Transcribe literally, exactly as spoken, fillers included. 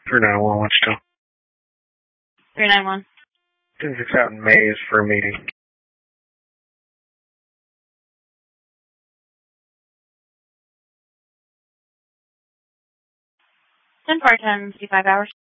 three nine one, what's still? three nine one. ten six out in Mays for a meeting. ten four ten, fifty-five hours.